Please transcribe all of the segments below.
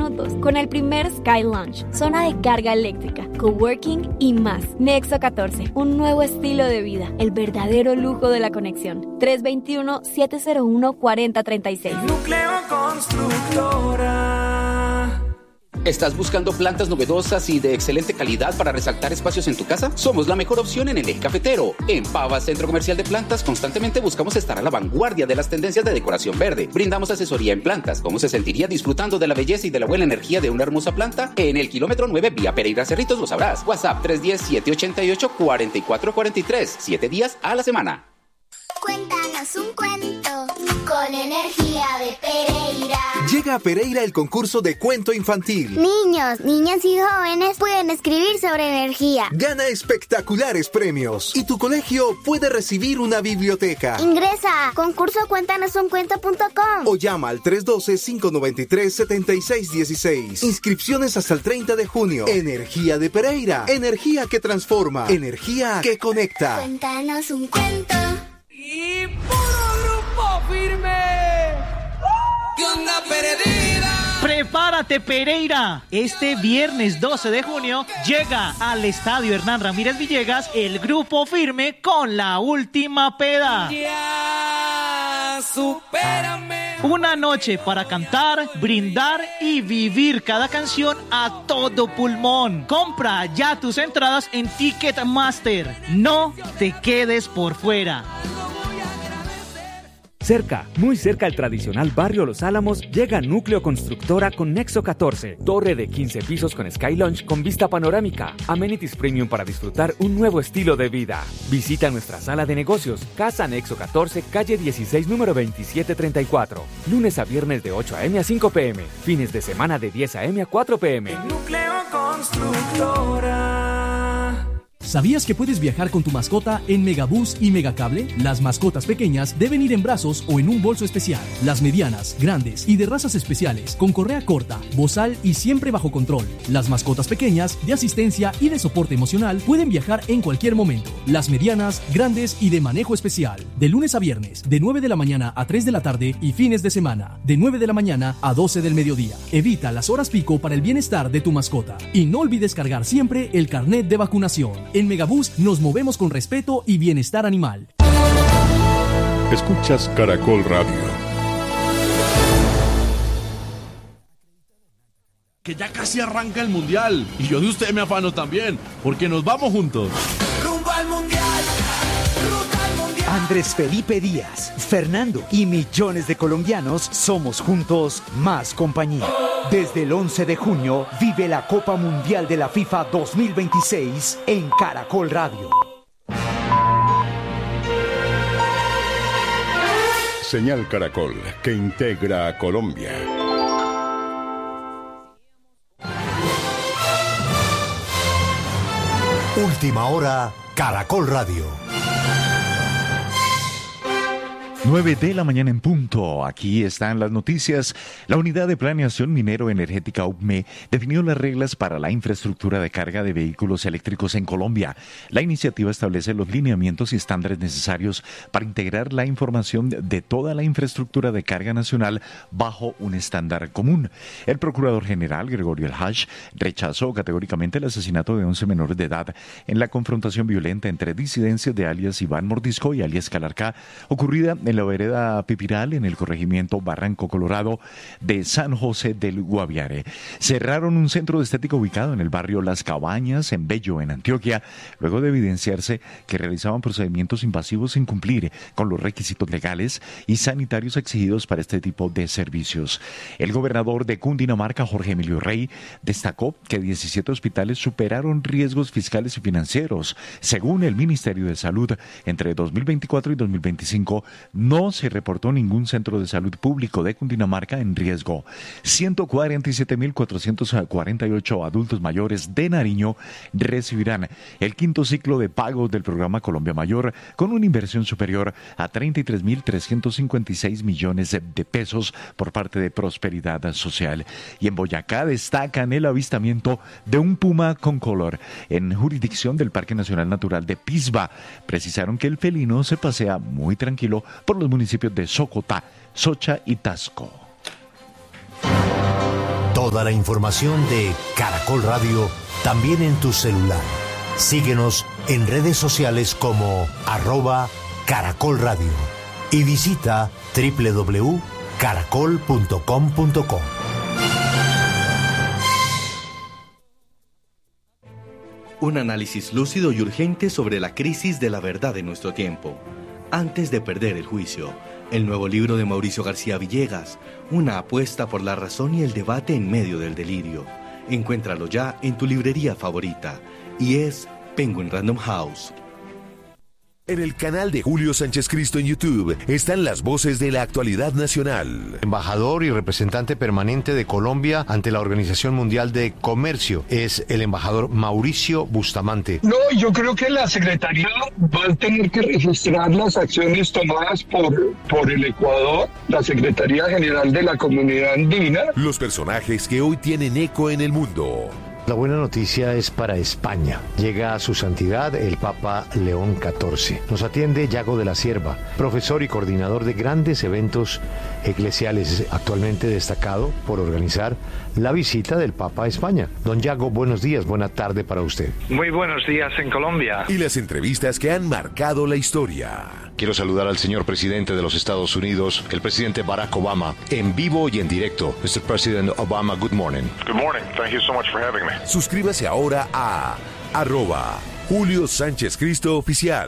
minutos con el primer Sky Launch, zona de carga eléctrica, coworking y más. Nexo 14, un nuevo estilo de vida, el verdadero lujo de la conexión. 321-701-4036. Núcleo Constructora. ¿Estás buscando plantas novedosas y de excelente calidad para resaltar espacios en tu casa? Somos la mejor opción en el eje cafetero. En Pava Centro Comercial de Plantas constantemente buscamos estar a la vanguardia de las tendencias de decoración verde. Brindamos asesoría en plantas. ¿Cómo se sentiría disfrutando de la belleza y de la buena energía de una hermosa planta? En el kilómetro 9 vía Pereira Cerritos lo sabrás. WhatsApp 310-788-4443. 7 días a la semana. Cuéntanos un cuento con energía de Pereira. Llega a Pereira el concurso de cuento infantil. Niños, niñas y jóvenes pueden escribir sobre energía. Gana espectaculares premios y tu colegio puede recibir una biblioteca. Ingresa a concursocuéntanosuncuento.com o llama al 312-593-7616. Inscripciones hasta el 30 de junio. Energía de Pereira. Energía que transforma. Energía que conecta. Cuéntanos un cuento. Y puro Grupo Firme. ¿Qué onda, perdida? ¡Prepárate, Pereira! Este viernes 12 de junio llega al Estadio Hernán Ramírez Villegas el Grupo Firme con La Última Peda. Ya, supérame. Una noche para cantar, brindar y vivir cada canción a todo pulmón. Compra ya tus entradas en Ticketmaster. No te quedes por fuera. Cerca, muy cerca al tradicional barrio Los Álamos, llega Núcleo Constructora con Nexo 14, torre de 15 pisos con Sky Lounge con vista panorámica, amenities premium para disfrutar un nuevo estilo de vida. Visita nuestra sala de negocios, Casa Nexo 14, calle 16, número 2734, lunes a viernes de 8 a.m. a 5 p.m., fines de semana de 10 a.m. a 4 p.m. Núcleo Constructora. ¿Sabías que puedes viajar con tu mascota en Megabús y Megacable? Las mascotas pequeñas deben ir en brazos o en un bolso especial. Las medianas, grandes y de razas especiales, con correa corta, bozal y siempre bajo control. Las mascotas pequeñas, de asistencia y de soporte emocional, pueden viajar en cualquier momento. Las medianas, grandes y de manejo especial. De lunes a viernes, de 9 de la mañana a 3 de la tarde y fines de semana, de 9 de la mañana a 12 del mediodía. Evita las horas pico para el bienestar de tu mascota. Y no olvides cargar siempre el carnet de vacunación. En Megabús nos movemos con respeto y bienestar animal. Escuchas Caracol Radio. Que ya casi arranca el Mundial. Y yo de usted me afano también, porque nos vamos juntos. Rumbo al Mundial. Andrés Felipe Díaz, Fernando y millones de colombianos somos juntos más compañía. Desde el 11 de junio vive la Copa Mundial de la FIFA 2026 en Caracol Radio. Señal Caracol, que integra a Colombia. Última hora, Caracol Radio. 9 de la mañana en punto. Aquí están las noticias. La Unidad de Planeación Minero-Energética UPME definió las reglas para la infraestructura de carga de vehículos eléctricos en Colombia. La iniciativa establece los lineamientos y estándares necesarios para integrar la información de toda la infraestructura de carga nacional bajo un estándar común. El Procurador General Gregorio El Haj rechazó categóricamente el asesinato de 11 menores de edad en la confrontación violenta entre disidencias de alias Iván Mordisco y alias Calarcá, ocurrida en la vereda Pipiral, en el corregimiento Barranco Colorado de San José del Guaviare. Cerraron un centro de estética ubicado en el barrio Las Cabañas, en Bello, en Antioquia, luego de evidenciarse que realizaban procedimientos invasivos sin cumplir con los requisitos legales y sanitarios exigidos para este tipo de servicios. El gobernador de Cundinamarca, Jorge Emilio Rey, destacó que 17 hospitales superaron riesgos fiscales y financieros. Según el Ministerio de Salud, entre 2024 y 2025, no se reportó ningún centro de salud público de Cundinamarca en riesgo. 147.448 adultos mayores de Nariño recibirán el quinto ciclo de pagos del programa Colombia Mayor con una inversión superior a 33.356 millones de pesos por parte de Prosperidad Social. Y en Boyacá destacan el avistamiento de un puma con color en jurisdicción del Parque Nacional Natural de Pisba. Precisaron que el felino se pasea muy tranquilo por los municipios de Socotá, Socha y Tasco. Toda la información de Caracol Radio también en tu celular. Síguenos en redes sociales como @Caracol Radio y visita www.caracol.com.co. Un análisis lúcido y urgente sobre la crisis de la verdad de nuestro tiempo. Antes de perder el juicio, el nuevo libro de Mauricio García Villegas, una apuesta por la razón y el debate en medio del delirio. Encuéntralo ya en tu librería favorita y es Penguin Random House. En el canal de Julio Sánchez Cristo en YouTube están las voces de la actualidad nacional. Embajador y representante permanente de Colombia ante la Organización Mundial de Comercio es el embajador Mauricio Bustamante. No, yo creo que la Secretaría va a tener que registrar las acciones tomadas por el Ecuador, la Secretaría General de la Comunidad Andina. Los personajes que hoy tienen eco en el mundo. La buena noticia es para España. Llega a su santidad el Papa León XIV. Nos atiende Yago de la Cierva, profesor y coordinador de grandes eventos eclesiales, actualmente destacado por organizar la visita del Papa a España. Don Yago, buenos días, buena tarde para usted. Muy buenos días en Colombia. Y las entrevistas que han marcado la historia. Quiero saludar al señor presidente de los Estados Unidos, el presidente Barack Obama, en vivo y en directo. Mr. President Obama, good morning. Good morning. Thank you so much for having me. Suscríbase ahora a @Julio Sánchez Cristo Oficial.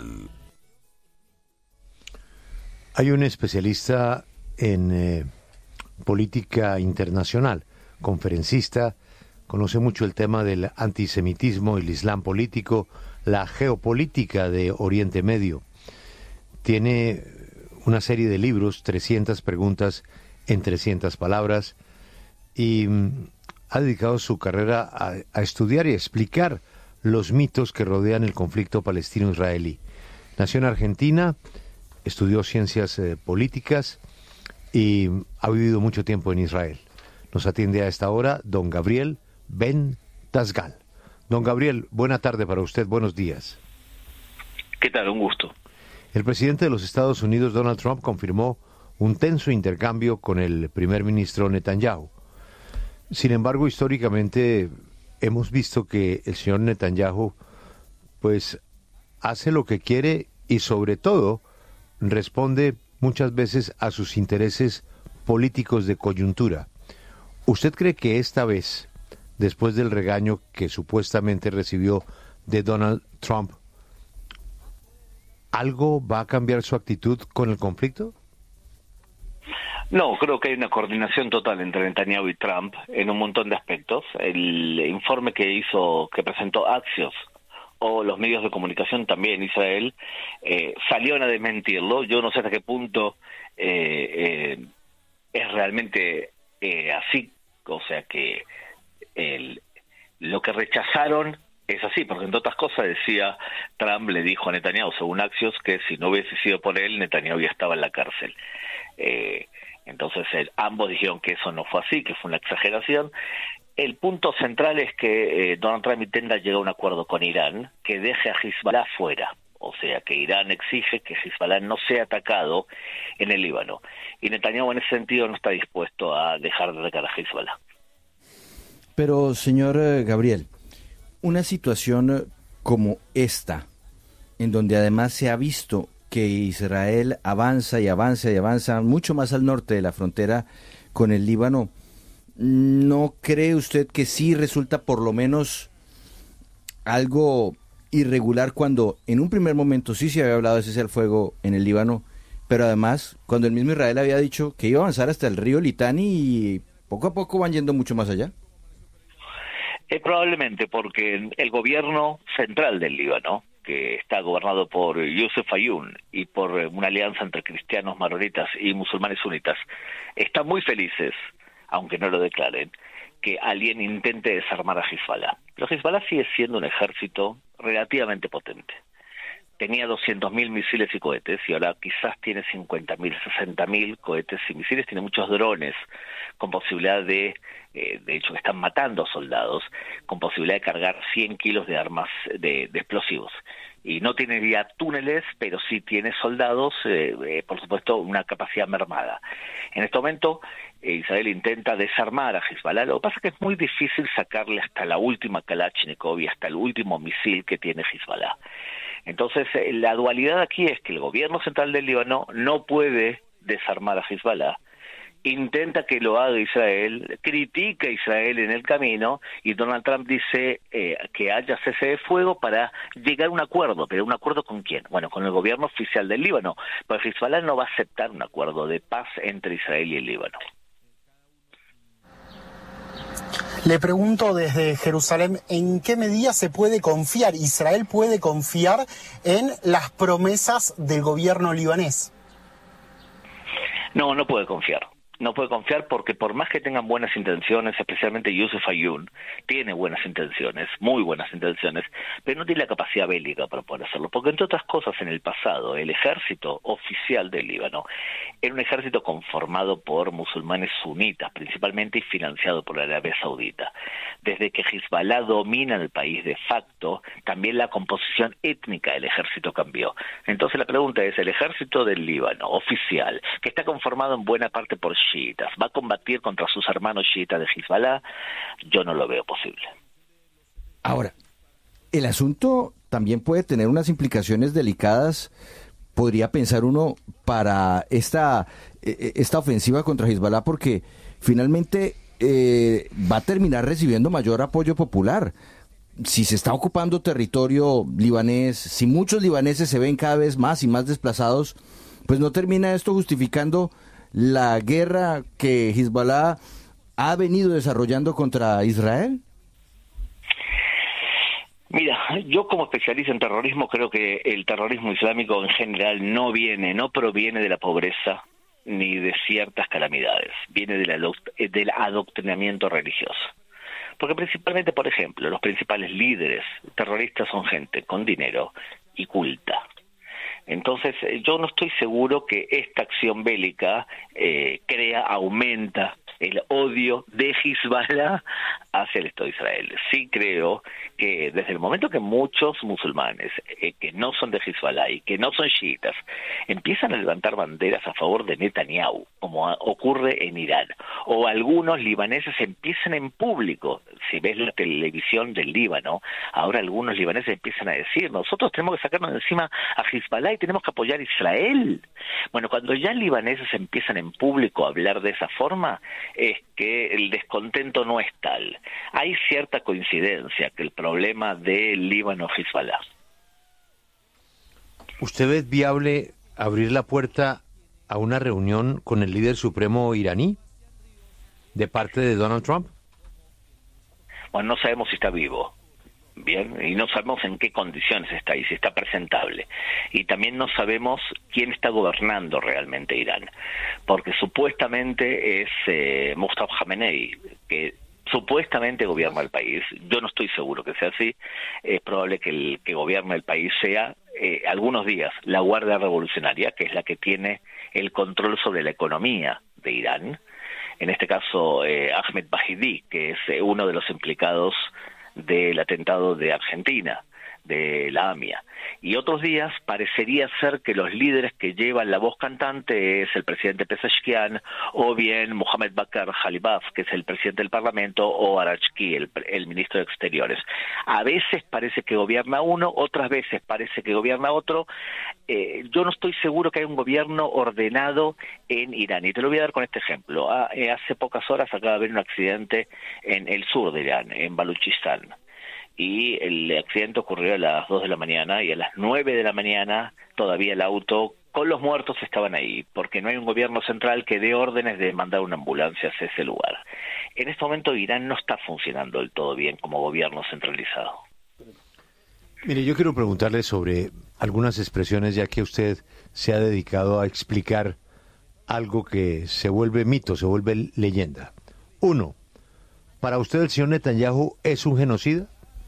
Hay un especialista en política internacional, conferencista, conoce mucho el tema del antisemitismo, el islam político, la geopolítica de Oriente Medio. Tiene una serie de libros, 300 preguntas en 300 palabras, y ha dedicado su carrera a estudiar y a explicar los mitos que rodean el conflicto palestino-israelí. Nació en Argentina, estudió ciencias políticas y ha vivido mucho tiempo en Israel. Nos atiende a esta hora don Gabriel Ben Tasgal. Don Gabriel, buena tarde para usted, buenos días. ¿Qué tal? Un gusto. El presidente de los Estados Unidos, Donald Trump, confirmó un tenso intercambio con el primer ministro Netanyahu. Sin embargo, históricamente hemos visto que el señor Netanyahu pues hace lo que quiere y sobre todo responde muchas veces a sus intereses políticos de coyuntura. ¿Usted cree que esta vez, después del regaño que supuestamente recibió de Donald Trump, algo va a cambiar su actitud con el conflicto? No, creo que hay una coordinación total entre Netanyahu y Trump en un montón de aspectos. El informe que presentó Axios o los medios de comunicación también en Israel salieron a desmentirlo. Yo no sé hasta qué punto es realmente así, o sea que lo que rechazaron es así, porque entre otras cosas decía, Trump le dijo a Netanyahu, según Axios, que si no hubiese sido por él, Netanyahu ya estaba en la cárcel. Entonces ambos dijeron que eso no fue así, que fue una exageración. El punto central es que Donald Trump intenta llegar a un acuerdo con Irán que deje a Hezbollah fuera. O sea, que Irán exige que Hezbollah no sea atacado en el Líbano. Y Netanyahu en ese sentido no está dispuesto a dejar de atacar a Hezbollah. Pero, señor Gabriel, una situación como esta, en donde además se ha visto que Israel avanza y avanza y avanza mucho más al norte de la frontera con el Líbano, ¿no cree usted que sí resulta por lo menos algo irregular cuando en un primer momento sí se había hablado de cese al fuego en el Líbano, pero además cuando el mismo Israel había dicho que iba a avanzar hasta el río Litani y poco a poco van yendo mucho más allá? Probablemente porque el gobierno central del Líbano, que está gobernado por Youssef Ayun y por una alianza entre cristianos maronitas y musulmanes sunitas, están muy felices, aunque no lo declaren, que alguien intente desarmar a Hezbollah. Pero Hezbollah sigue siendo un ejército relativamente potente. Tenía 200.000 misiles y cohetes y ahora quizás tiene 50.000, 60.000 cohetes y misiles. Tiene muchos drones con posibilidad de hecho están matando soldados, con posibilidad de cargar 100 kilos de armas de explosivos. Y no tiene ya túneles, pero sí tiene soldados, por supuesto, una capacidad mermada. En este momento, Israel intenta desarmar a Hezbollah. Lo que pasa es que es muy difícil sacarle hasta la última Kalashnikov y hasta el último misil que tiene Hezbollah. Entonces, la dualidad aquí es que el gobierno central del Líbano no puede desarmar a Hezbollah, intenta que lo haga Israel, critica a Israel en el camino, y Donald Trump dice que haya cese de fuego para llegar a un acuerdo. ¿Pero un acuerdo con quién? Bueno, con el gobierno oficial del Líbano. Pues Hezbollah no va a aceptar un acuerdo de paz entre Israel y el Líbano. Le pregunto desde Jerusalén, ¿en qué medida se puede confiar, Israel puede confiar en las promesas del gobierno libanés? No puede confiar. No puede confiar porque por más que tengan buenas intenciones, especialmente Youssef Ayun, tiene buenas intenciones, muy buenas intenciones, pero no tiene la capacidad bélica para poder hacerlo. Porque entre otras cosas, en el pasado, el ejército oficial del Líbano era un ejército conformado por musulmanes sunitas, principalmente, y financiado por la Arabia Saudita. Desde que Hezbollah domina el país de facto, también la composición étnica del ejército cambió. Entonces la pregunta es, ¿el ejército del Líbano oficial, que está conformado en buena parte por chiitas, va a combatir contra sus hermanos chiitas de Hezbollah? Yo no lo veo posible. Ahora, el asunto también puede tener unas implicaciones delicadas, podría pensar uno, para esta ofensiva contra Hezbollah, porque finalmente va a terminar recibiendo mayor apoyo popular. Si se está ocupando territorio libanés, si muchos libaneses se ven cada vez más y más desplazados, pues no termina esto justificando la guerra que Hezbollah ha venido desarrollando contra Israel. Mira, yo como especialista en terrorismo creo que el terrorismo islámico en general no proviene de la pobreza ni de ciertas calamidades, viene del adoctrinamiento religioso. Porque principalmente, por ejemplo, los principales líderes terroristas son gente con dinero y culta. Entonces, yo no estoy seguro que esta acción bélica aumenta el odio de Hezbollah hacia el Estado de Israel. Sí creo que desde el momento que muchos musulmanes que no son de Hezbollah y que no son chiitas empiezan a levantar banderas a favor de Netanyahu, como ocurre en Irán, o algunos libaneses empiezan en público, si ves la televisión del Líbano, ahora algunos libaneses empiezan a decir, nosotros tenemos que sacarnos de encima a Hezbollah y tenemos que apoyar a Israel. Bueno, cuando ya libaneses empiezan en público a hablar de esa forma, es que el descontento no es tal. Hay cierta coincidencia que el problema del Líbano-Hezbollah. ¿Usted ve viable abrir la puerta a una reunión con el líder supremo iraní de parte de Donald Trump? Bueno, no sabemos si está vivo. Bien, y no sabemos en qué condiciones está y si está presentable. Y también no sabemos quién está gobernando realmente Irán, porque supuestamente es Mustafa Khamenei, que supuestamente gobierna el país. Yo no estoy seguro que sea así. Es probable que el que gobierna el país sea algunos días la Guardia Revolucionaria, que es la que tiene el control sobre la economía de Irán. En este caso, Ahmed Bahidi, que es uno de los implicados del atentado de Argentina, de la AMIA. Y otros días parecería ser que los líderes que llevan la voz cantante es el presidente Pezeshkian, o bien Mohamed Bakr Khalibaf, que es el presidente del Parlamento, o Arachki, el ministro de Exteriores. A veces parece que gobierna uno, otras veces parece que gobierna otro. Yo no estoy seguro que haya un gobierno ordenado en Irán. Y te lo voy a dar con este ejemplo. Hace pocas horas acaba de haber un accidente en el sur de Irán, en Baluchistán. Y el accidente ocurrió a las 2 de la mañana y a las 9 de la mañana todavía el auto con los muertos estaban ahí, porque no hay un gobierno central que dé órdenes de mandar una ambulancia hacia ese lugar. En este momento Irán no está funcionando del todo bien como gobierno centralizado. Mire, yo quiero preguntarle sobre algunas expresiones, ya que usted se ha dedicado a explicar algo que se vuelve mito, se vuelve leyenda. 1. ¿Para usted el señor Netanyahu es un genocida?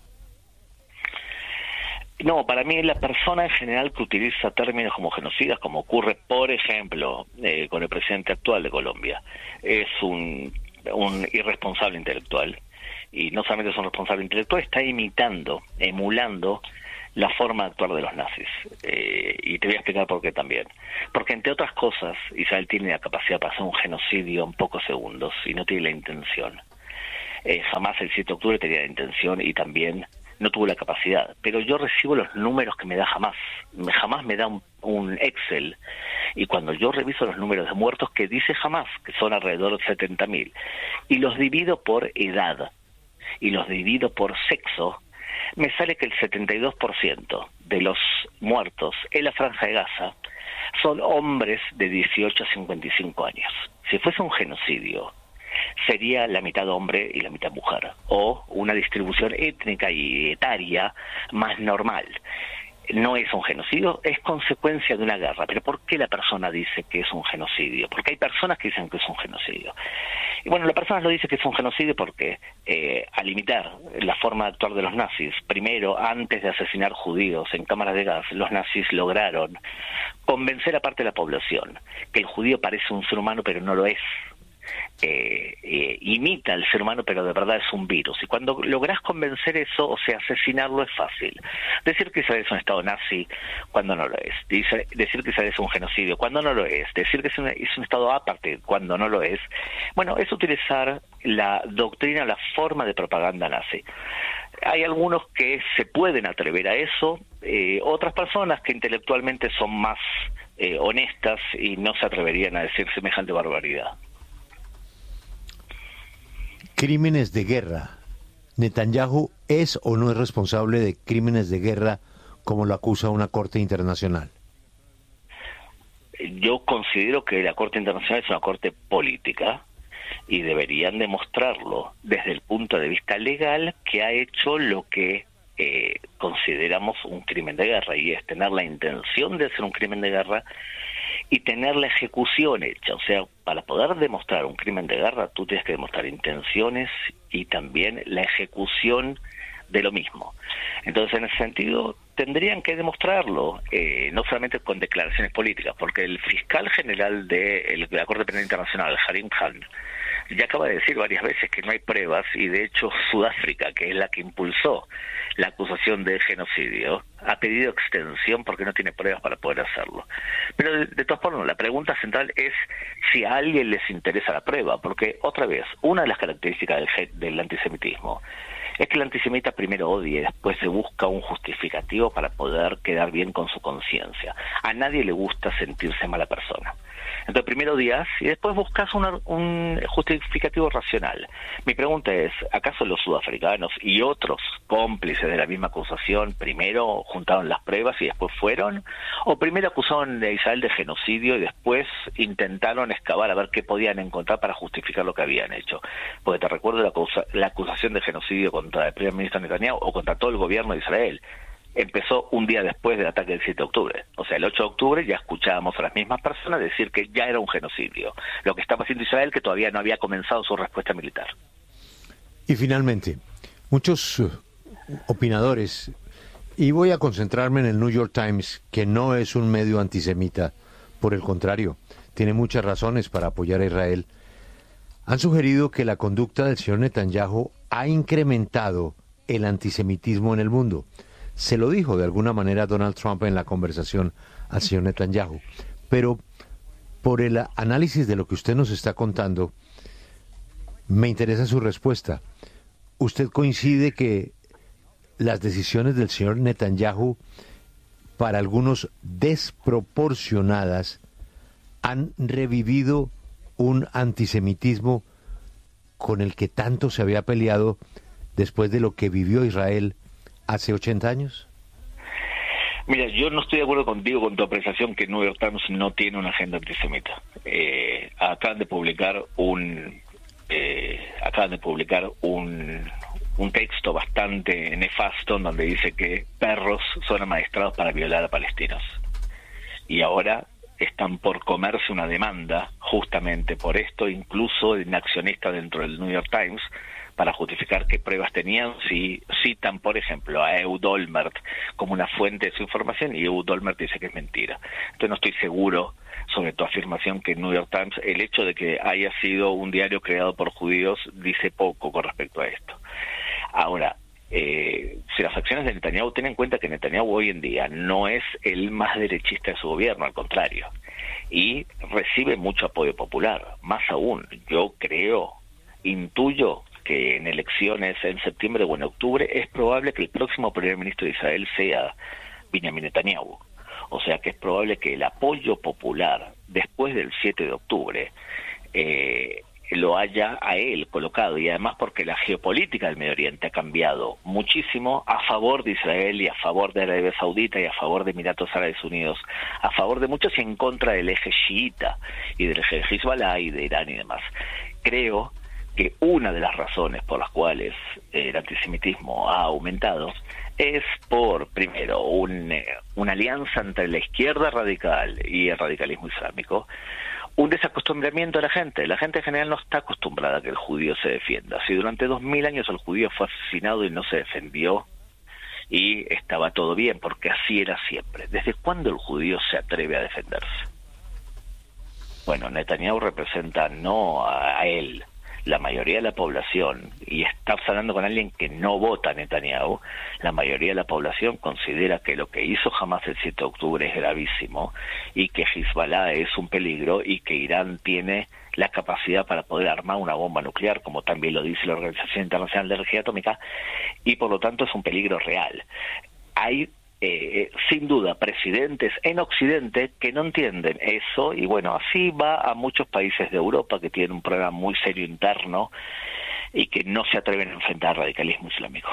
No, para mí la persona en general que utiliza términos como genocidas, como ocurre, por ejemplo, con el presidente actual de Colombia, es un irresponsable intelectual. Y no solamente es un responsable intelectual, está emulando la forma de actuar de los nazis. Y te voy a explicar por qué también. Porque, entre otras cosas, Israel tiene la capacidad para hacer un genocidio en pocos segundos y no tiene la intención. Jamás el 7 de octubre tenía la intención y también no tuvo la capacidad. Pero yo recibo los números que me da Hamás. Hamás me da un Excel. Y cuando yo reviso los números de muertos que dice Hamás, que son alrededor de 70.000, y los divido por edad y los divido por sexo, me sale que el 72% de los muertos en la Franja de Gaza son hombres de 18 a 55 años. Si fuese un genocidio, sería la mitad hombre y la mitad mujer, o una distribución étnica y etaria más normal. No es un genocidio, es consecuencia de una guerra. Pero ¿por qué la persona dice que es un genocidio? Porque hay personas que dicen que es un genocidio. Y bueno, la persona lo dice que es un genocidio porque al imitar la forma de actuar de los nazis, primero, antes de asesinar judíos en cámaras de gas, los nazis lograron convencer a parte de la población que el judío parece un ser humano pero no lo es. Imita al ser humano pero de verdad es un virus, y cuando lográs convencer eso, o sea, asesinarlo es fácil. Decir que Israel es un estado nazi cuando no lo es, decir que Israel es un genocidio cuando no lo es, decir que es un estado aparte cuando no lo es, bueno, es utilizar la doctrina, la forma de propaganda nazi. Hay algunos que se pueden atrever a eso, otras personas que intelectualmente son más honestas y no se atreverían a decir semejante barbaridad. Crímenes de guerra. ¿Netanyahu es o no es responsable de crímenes de guerra como lo acusa una corte internacional? Yo considero que la Corte Internacional es una corte política y deberían demostrarlo desde el punto de vista legal que ha hecho lo que consideramos un crimen de guerra, y es tener la intención de hacer un crimen de guerra y tener la ejecución hecha. O sea, para poder demostrar un crimen de guerra, tú tienes que demostrar intenciones y también la ejecución de lo mismo. Entonces, en ese sentido, tendrían que demostrarlo, no solamente con declaraciones políticas, porque el fiscal general de la Corte Penal Internacional, Harim Khan, ya acaba de decir varias veces que no hay pruebas, y de hecho Sudáfrica, que es la que impulsó la acusación de genocidio, ha pedido extensión porque no tiene pruebas para poder hacerlo. Pero de todas formas, la pregunta central es si a alguien les interesa la prueba, porque otra vez, una de las características del antisemitismo es que el antisemita primero odia y después se busca un justificativo para poder quedar bien con su conciencia. A nadie le gusta sentirse mala persona. Entonces primero odias y después buscas un justificativo racional. Mi pregunta es, ¿acaso los sudafricanos y otros cómplices de la misma acusación primero juntaron las pruebas y después fueron? ¿O primero acusaron a Israel de genocidio y después intentaron excavar a ver qué podían encontrar para justificar lo que habían hecho? Porque te recuerdo la acusación de genocidio contra el primer ministro Netanyahu o contra todo el gobierno de Israel. Empezó un día después del ataque del 7 de octubre. O sea, el 8 de octubre ya escuchábamos a las mismas personas decir que ya era un genocidio. Lo que estaba haciendo Israel, que todavía no había comenzado su respuesta militar. Y finalmente, muchos opinadores, y voy a concentrarme en el New York Times, que no es un medio antisemita, por el contrario, tiene muchas razones para apoyar a Israel, han sugerido que la conducta del señor Netanyahu ha incrementado el antisemitismo en el mundo. Se lo dijo de alguna manera Donald Trump en la conversación al señor Netanyahu. Pero por el análisis de lo que usted nos está contando, me interesa su respuesta. ¿Usted coincide que las decisiones del señor Netanyahu, para algunos desproporcionadas, han revivido un antisemitismo con el que tanto se había peleado después de lo que vivió Israel hace 80 años? Mira, yo no estoy de acuerdo contigo con tu apreciación que New York Times no tiene una agenda antisemita. Acaban de publicar un texto bastante nefasto en donde dice que perros son amaestrados para violar a palestinos. Y ahora están por comerse una demanda justamente por esto, incluso en accionista dentro del New York Times, para justificar qué pruebas tenían, si citan, por ejemplo, a Ehud Olmert como una fuente de su información, y Ehud Olmert dice que es mentira. Entonces no estoy seguro sobre tu afirmación que New York Times, el hecho de que haya sido un diario creado por judíos, dice poco con respecto a esto. Ahora, si las acciones de Netanyahu Netanyahu. Ten en cuenta que Netanyahu hoy en día no es el más derechista de su gobierno, al contrario, y recibe mucho apoyo popular. Más aún, yo intuyo que en elecciones en septiembre o en octubre es probable que el próximo primer ministro de Israel sea Benjamin Netanyahu. O sea que es probable que el apoyo popular después del 7 de octubre lo haya a él colocado, y además porque la geopolítica del Medio Oriente ha cambiado muchísimo a favor de Israel y a favor de Arabia Saudita y a favor de Emiratos Árabes Unidos, a favor de muchos y en contra del eje chiita y del eje de Hezbollah y de Irán y demás. Creo que una de las razones por las cuales el antisemitismo ha aumentado es por, primero, una alianza entre la izquierda radical y el radicalismo islámico, un desacostumbramiento de la gente. La gente en general no está acostumbrada a que el judío se defienda. Si durante 2000 años el judío fue asesinado y no se defendió, y estaba todo bien, porque así era siempre. ¿Desde cuándo el judío se atreve a defenderse? Bueno, Netanyahu representa no a él, la mayoría de la población, y estás hablando con alguien que no vota a Netanyahu. La mayoría de la población considera que lo que hizo Hamas el 7 de octubre es gravísimo, y que Hezbollah es un peligro, y que Irán tiene la capacidad para poder armar una bomba nuclear, como también lo dice la Organización Internacional de Energía Atómica, y por lo tanto es un peligro real. Hay sin duda presidentes en Occidente que no entienden eso, y bueno, así va a muchos países de Europa que tienen un problema muy serio interno y que no se atreven a enfrentar al radicalismo islámico.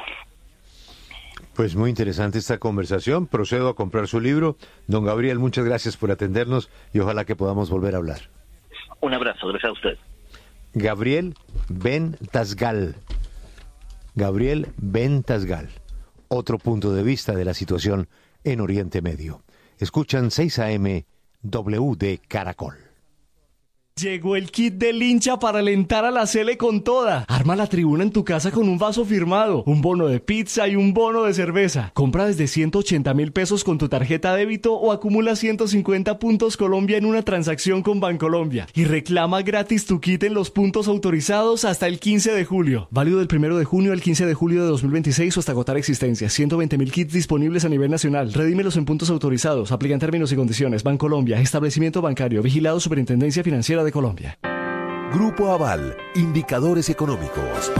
Pues muy interesante esta conversación. Procedo a comprar su libro. Don Gabriel, muchas gracias por atendernos y ojalá que podamos volver a hablar. Un abrazo, gracias a usted. Gabriel Ben Tasgal. Gabriel Ben Tasgal. Otro punto de vista de la situación en Oriente Medio. Escuchan 6 AM WD Caracol. Llegó el kit del hincha para alentar a la Sele con toda. Arma la tribuna en tu casa con un vaso firmado, un bono de pizza y un bono de cerveza. Compra desde 180.000 pesos con tu tarjeta débito o acumula 150 puntos Colombia en una transacción con Bancolombia. Y reclama gratis tu kit en los puntos autorizados hasta el 15 de julio. Válido del 1 de junio al 15 de julio de 2026 o hasta agotar existencia. 120.000 kits disponibles a nivel nacional. Redímelos en puntos autorizados. Aplican términos y condiciones. Bancolombia, establecimiento bancario, vigilado Superintendencia Financiera de Colombia. Grupo Aval, indicadores económicos.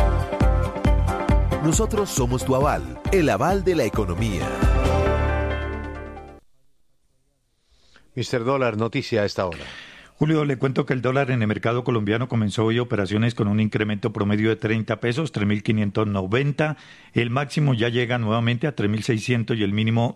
Nosotros somos tu aval, el aval de la economía. Mr. Dólar, noticia a esta hora. Julio, le cuento que el dólar en el mercado colombiano comenzó hoy operaciones con un incremento promedio de 30 pesos, 3.590. El máximo ya llega nuevamente a 3.600 y el mínimo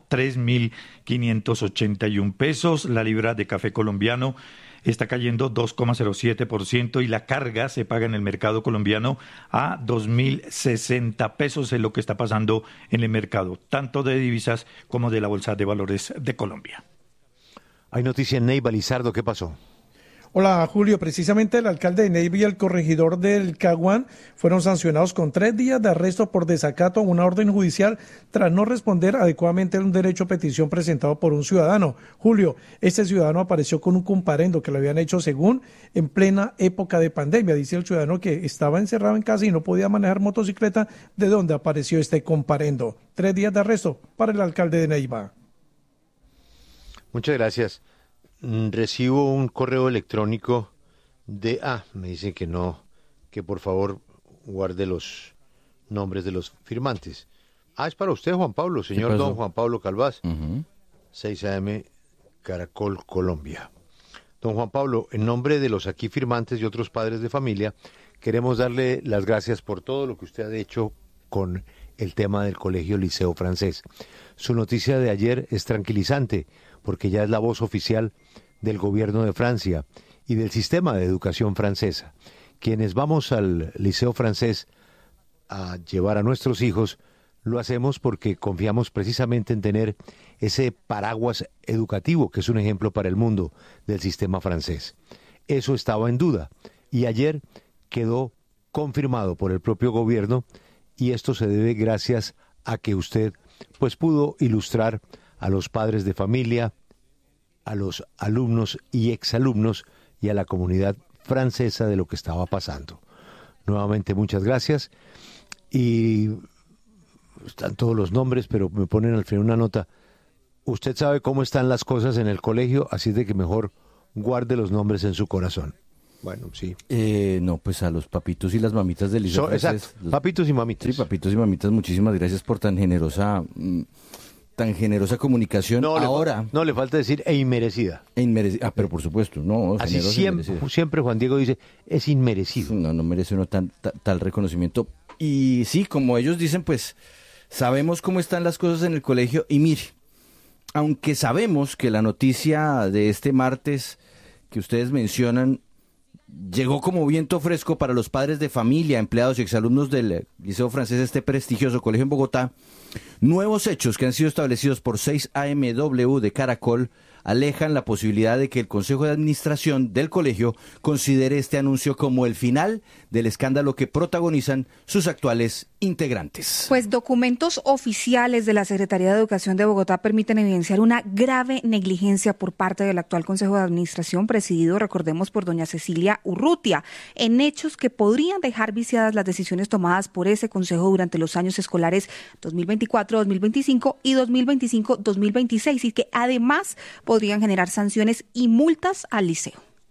3.581 pesos. La libra de café colombiano está cayendo 2,07% y la carga se paga en el mercado colombiano a 2.060 pesos, es lo que está pasando en el mercado, tanto de divisas como de la Bolsa de Valores de Colombia. Hay noticia en Neiva, Lizardo, ¿qué pasó? Hola Julio, precisamente el alcalde de Neiva y el corregidor del Caguán fueron sancionados con 3 días de arresto por desacato a una orden judicial tras no responder adecuadamente a un derecho a petición presentado por un ciudadano. Julio, este ciudadano apareció con un comparendo que le habían hecho según en plena época de pandemia. Dice el ciudadano que estaba encerrado en casa y no podía manejar motocicleta, de donde apareció este comparendo. 3 días de arresto para el alcalde de Neiva. Muchas gracias. Recibo un correo electrónico de... me dicen que no, que por favor guarde los nombres de los firmantes. Es para usted, Juan Pablo, señor don Juan Pablo Calvás. 6 AM, Caracol, Colombia. Don Juan Pablo, en nombre de los aquí firmantes y otros padres de familia, queremos darle las gracias por todo lo que usted ha hecho con el tema del Colegio Liceo Francés. Su noticia de ayer es tranquilizante, porque ya es la voz oficial del gobierno de Francia y del sistema de educación francesa. Quienes vamos al Liceo Francés a llevar a nuestros hijos, lo hacemos porque confiamos precisamente en tener ese paraguas educativo que es un ejemplo para el mundo del sistema francés. Eso estaba en duda y ayer quedó confirmado por el propio gobierno, y esto se debe gracias a que usted pues pudo ilustrar a los padres de familia, a los alumnos y exalumnos y a la comunidad francesa de lo que estaba pasando. Nuevamente muchas gracias y están todos los nombres, pero me ponen al final una nota. Usted sabe cómo están las cosas en el colegio, así de que mejor guarde los nombres en su corazón. Bueno, sí. No, pues a los papitos y las mamitas del Liceo Francés. Exacto, papitos y mamitas. Sí, papitos y mamitas, muchísimas gracias por tan generosa comunicación. No, le falta decir inmerecida. Pero por supuesto, no. Así siempre Juan Diego dice, es inmerecido. No merece uno tal reconocimiento. Y sí, como ellos dicen, pues sabemos cómo están las cosas en el colegio. Y mire, aunque sabemos que la noticia de este martes que ustedes mencionan llegó como viento fresco para los padres de familia, empleados y exalumnos del Liceo Francés, este prestigioso colegio en Bogotá, nuevos hechos que han sido establecidos por 6AMW de Caracol alejan la posibilidad de que el Consejo de Administración del colegio considere este anuncio como el final del escándalo que protagonizan sus actuales integrantes. Pues documentos oficiales de la Secretaría de Educación de Bogotá permiten evidenciar una grave negligencia por parte del actual Consejo de Administración, presidido, recordemos, por doña Cecilia Urrutia, en hechos que podrían dejar viciadas las decisiones tomadas por ese Consejo durante los años escolares 2024-2025 y 2025-2026, y que además podrían generar sanciones y multas al liceo.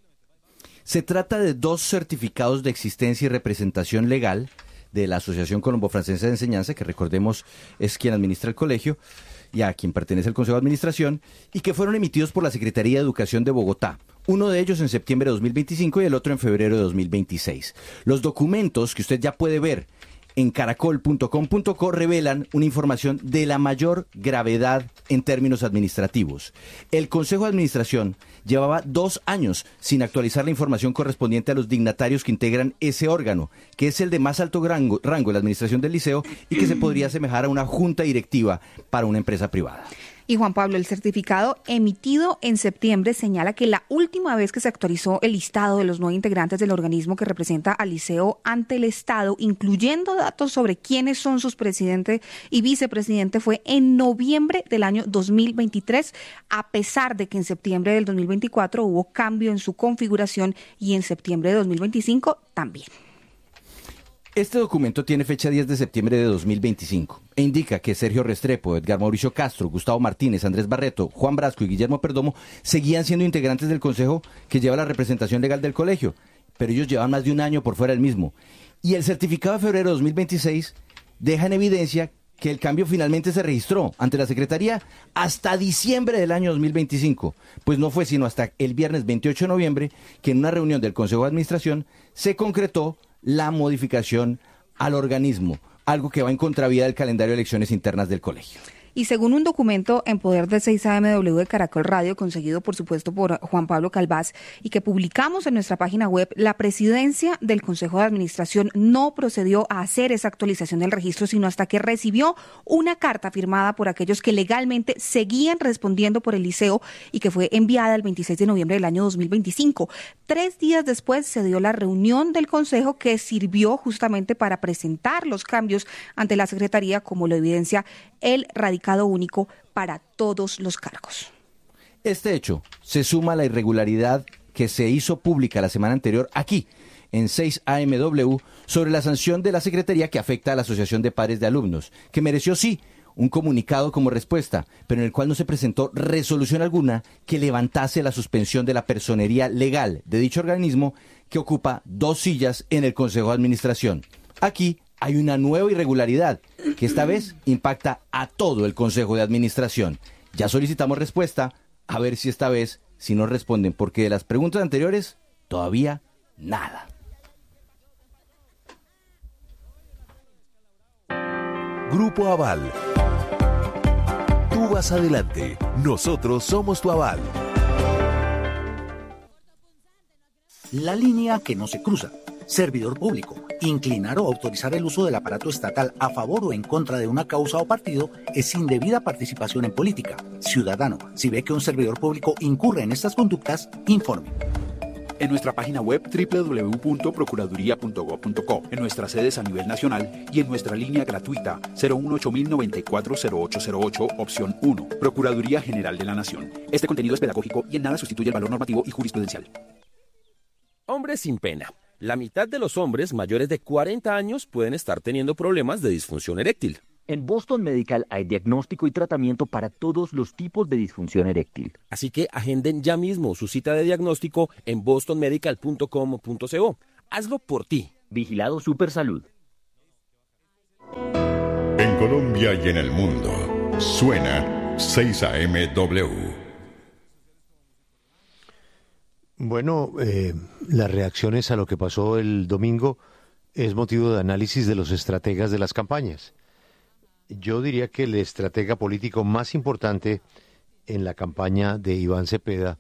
Se trata de 2 certificados de existencia y representación legal de la Asociación Colombo-Francesa de Enseñanza, que recordemos es quien administra el colegio y a quien pertenece el Consejo de Administración, y que fueron emitidos por la Secretaría de Educación de Bogotá. Uno de ellos en septiembre de 2025 y el otro en febrero de 2026. Los documentos que usted ya puede ver en caracol.com.co revelan una información de la mayor gravedad en términos administrativos. El Consejo de Administración llevaba 2 años sin actualizar la información correspondiente a los dignatarios que integran ese órgano, que es el de más alto rango en la administración del liceo y que se podría asemejar a una junta directiva para una empresa privada. Y Juan Pablo, el certificado emitido en septiembre señala que la última vez que se actualizó el listado de los 9 integrantes del organismo que representa al liceo ante el Estado, incluyendo datos sobre quiénes son sus presidente y vicepresidente, fue en noviembre del año 2023, a pesar de que en septiembre del 2024 hubo cambio en su configuración y en septiembre de 2025 también. Este documento tiene fecha 10 de septiembre de 2025 e indica que Sergio Restrepo, Edgar Mauricio Castro, Gustavo Martínez, Andrés Barreto, Juan Brasco y Guillermo Perdomo seguían siendo integrantes del consejo que lleva la representación legal del colegio, pero ellos llevan más de 1 año por fuera del mismo. Y el certificado de febrero de 2026 deja en evidencia que el cambio finalmente se registró ante la Secretaría hasta diciembre del año 2025, pues no fue sino hasta el viernes 28 de noviembre que en una reunión del Consejo de Administración se concretó la modificación al organismo, algo que va en contravía del calendario de elecciones internas del colegio. Y según un documento en poder de 6AMW de Caracol Radio, conseguido por supuesto por Juan Pablo Calvás y que publicamos en nuestra página web, la presidencia del Consejo de Administración no procedió a hacer esa actualización del registro, sino hasta que recibió una carta firmada por aquellos que legalmente seguían respondiendo por el liceo y que fue enviada el 26 de noviembre del año 2025. 3 días después se dio la reunión del Consejo que sirvió justamente para presentar los cambios ante la Secretaría, como lo evidencia el radicado único para todos los cargos. Este hecho se suma a la irregularidad que se hizo pública la semana anterior aquí, en 6AMW, sobre la sanción de la Secretaría que afecta a la Asociación de Padres de Alumnos, que mereció sí un comunicado como respuesta, pero en el cual no se presentó resolución alguna que levantase la suspensión de la personería legal de dicho organismo, que ocupa 2 sillas en el Consejo de Administración. Aquí hay una nueva irregularidad que esta vez impacta a todo el Consejo de Administración. Ya solicitamos respuesta, a ver si esta vez si nos responden, porque de las preguntas anteriores todavía nada. Grupo Aval. Tú vas adelante, nosotros somos tu aval. La línea que no se cruza. Servidor público. Inclinar o autorizar el uso del aparato estatal a favor o en contra de una causa o partido es indebida participación en política. Ciudadano, si ve que un servidor público incurre en estas conductas, informe. En nuestra página web www.procuraduría.gov.co, en nuestras sedes a nivel nacional y en nuestra línea gratuita 018-094-0808, opción 1, Procuraduría General de la Nación. Este contenido es pedagógico y en nada sustituye el valor normativo y jurisprudencial. Hombres sin pena. La mitad de los hombres mayores de 40 años pueden estar teniendo problemas de disfunción eréctil. En Boston Medical hay diagnóstico y tratamiento para todos los tipos de disfunción eréctil. Así que agenden ya mismo su cita de diagnóstico en bostonmedical.com.co. Hazlo por ti. Vigilado Supersalud. En Colombia y en el mundo, suena 6am-W. Bueno, las reacciones a lo que pasó el domingo es motivo de análisis de los estrategas de las campañas. Yo diría que el estratega político más importante en la campaña de Iván Cepeda,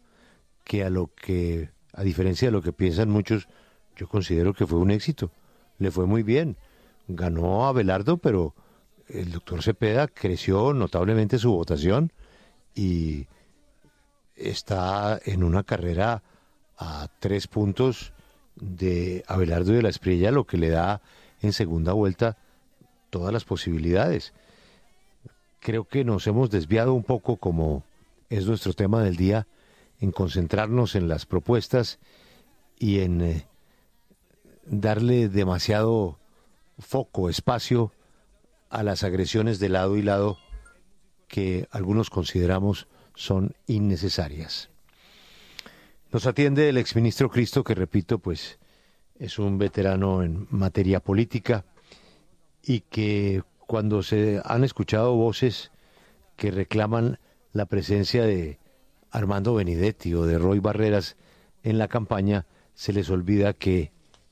a diferencia de lo que piensan muchos, yo considero que fue un éxito. Le fue muy bien. Ganó Abelardo, pero el doctor Cepeda creció notablemente su votación y está en una carrera a 3 puntos de Abelardo y de la Espriella, lo que le da en segunda vuelta todas las posibilidades. Creo que nos hemos desviado un poco, como es nuestro tema del día, en concentrarnos en las propuestas y en darle demasiado foco, espacio a las agresiones de lado y lado que algunos consideramos son innecesarias. Nos atiende el exministro Cristo, que repito, pues es un veterano en materia política y que cuando se han escuchado voces que reclaman la presencia de Armando Benedetti o de Roy Barreras en la campaña, se les olvida que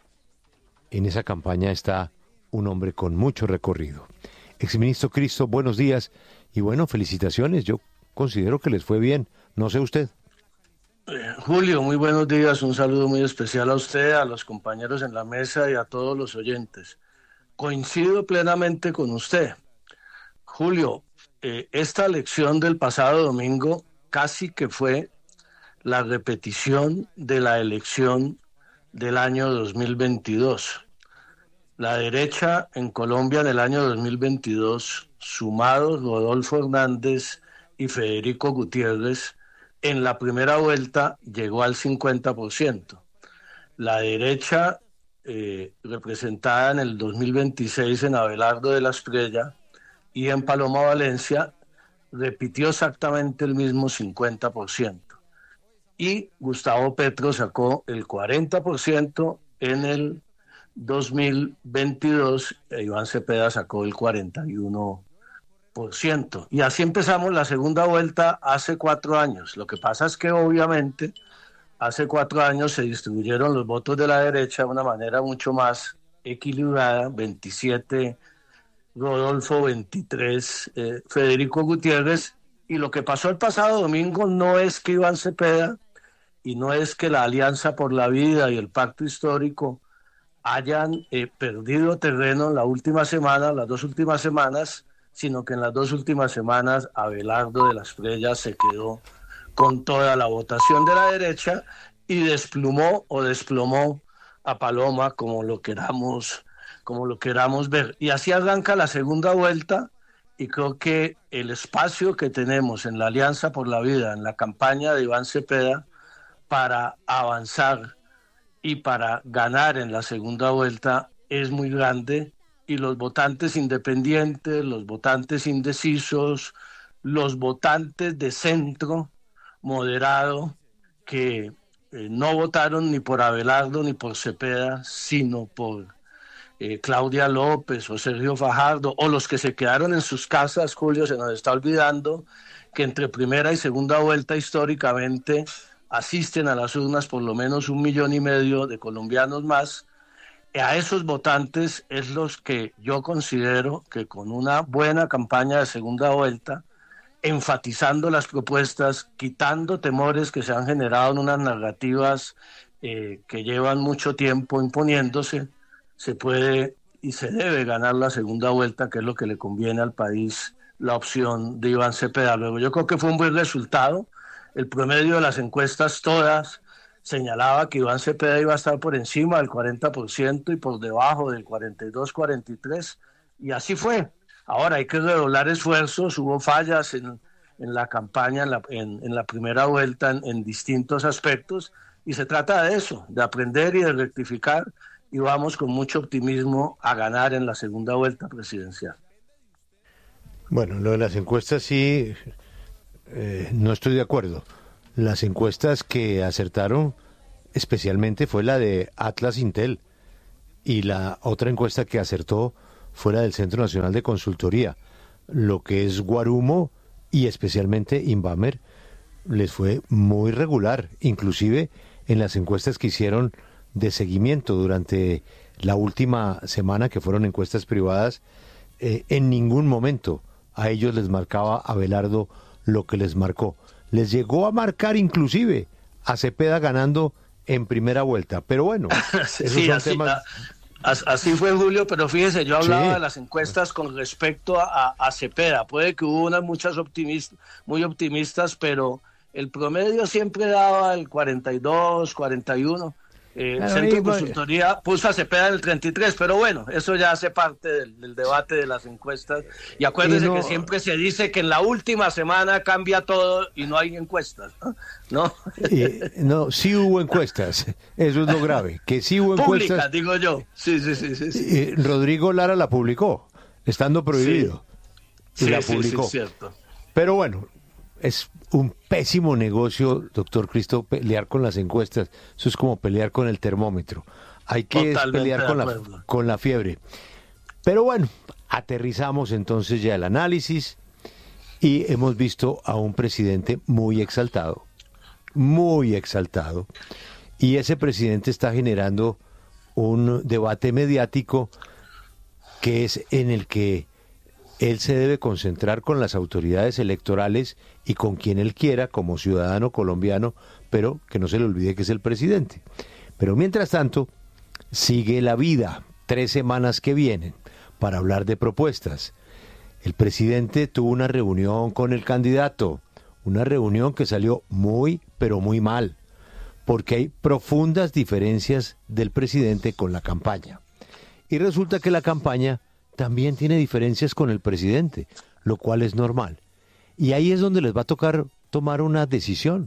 en esa campaña está un hombre con mucho recorrido. Exministro Cristo, buenos días y bueno, felicitaciones. Yo considero que les fue bien. No sé usted. Julio, muy buenos días. Un saludo muy especial a usted, a los compañeros en la mesa y a todos los oyentes. Coincido plenamente con usted. Julio, esta elección del pasado domingo casi que fue la repetición de la elección del año 2022. La derecha en Colombia en el año 2022, sumados Rodolfo Hernández y Federico Gutiérrez, en la primera vuelta llegó al 50%. La derecha, representada en el 2026 en Abelardo de la Espriella y en Paloma Valencia, repitió exactamente el mismo 50%. Y Gustavo Petro sacó el 40% en el 2022 e Iván Cepeda sacó el 41%. Y así empezamos la segunda vuelta hace 4 años. Lo que pasa es que obviamente hace 4 años se distribuyeron los votos de la derecha de una manera mucho más equilibrada, 27 Rodolfo, 23 Federico Gutiérrez, y lo que pasó el pasado domingo no es que Iván Cepeda y no es que la Alianza por la Vida y el Pacto Histórico hayan perdido terreno en la última semana, las 2 últimas semanas, sino que en las 2 últimas semanas Abelardo de la Espriella se quedó con toda la votación de la derecha y desplumó a Paloma, como lo queramos ver. Y así arranca la segunda vuelta, y creo que el espacio que tenemos en la Alianza por la Vida, en la campaña de Iván Cepeda, para avanzar y para ganar en la segunda vuelta es muy grande, y los votantes independientes, los votantes indecisos, los votantes de centro moderado que no votaron ni por Abelardo ni por Cepeda, sino por Claudia López o Sergio Fajardo, o los que se quedaron en sus casas. Julio, se nos está olvidando que entre primera y segunda vuelta históricamente asisten a las urnas por lo menos 1,5 millones de colombianos más. A esos votantes es los que yo considero que con una buena campaña de segunda vuelta, enfatizando las propuestas, quitando temores que se han generado en unas narrativas que llevan mucho tiempo imponiéndose, se puede y se debe ganar la segunda vuelta, que es lo que le conviene al país, la opción de Iván Cepeda. Luego, yo creo que fue un buen resultado. El promedio de las encuestas todas señalaba que Iván Cepeda iba a estar por encima del 40% y por debajo del 42-43%, y así fue. Ahora hay que redoblar esfuerzos. Hubo fallas en la campaña, en la primera vuelta, en distintos aspectos, y se trata de eso, de aprender y de rectificar, y vamos con mucho optimismo a ganar en la segunda vuelta presidencial. Bueno, lo de las encuestas sí, no estoy de acuerdo. Las encuestas que acertaron especialmente fue la de Atlas Intel, y la otra encuesta que acertó fue la del Centro Nacional de Consultoría. Lo que es Guarumo y especialmente Inbamer les fue muy regular, inclusive en las encuestas que hicieron de seguimiento durante la última semana, que fueron encuestas privadas. En ningún momento a ellos les marcaba Abelardo lo que les marcó. Les llegó a marcar inclusive a Cepeda ganando en primera vuelta, pero bueno, sí, así fue, Julio, pero fíjese, yo hablaba de las encuestas con respecto a Cepeda. Puede que hubo unas muchas muy optimistas, pero el promedio siempre daba el 42, 41. El Centro de Consultoría puso a Cepeda en el 33, pero bueno, eso ya hace parte del debate de las encuestas. Y acuérdense que siempre se dice que en la última semana cambia todo y no hay encuestas, ¿no? No, sí hubo encuestas, eso es lo grave, que sí hubo encuestas. Públicas, digo yo. Sí. Rodrigo Lara la publicó, estando prohibido. Sí, la publicó. Sí, cierto. Pero bueno, es un pésimo negocio, doctor Cristo, pelear con las encuestas. Eso es como pelear con el termómetro. Hay que pelear con la fiebre. Pero bueno, aterrizamos entonces ya el análisis y hemos visto a un presidente muy exaltado. Y ese presidente está generando un debate mediático que es en el que él se debe concentrar con las autoridades electorales y con quien él quiera como ciudadano colombiano, pero que no se le olvide que es el presidente. Pero mientras tanto, sigue la vida, 3 semanas que vienen, para hablar de propuestas. El presidente tuvo una reunión con el candidato, una reunión que salió muy, pero muy mal, porque hay profundas diferencias del presidente con la campaña. Y resulta que la campaña también tiene diferencias con el presidente, lo cual es normal. Y ahí es donde les va a tocar tomar una decisión.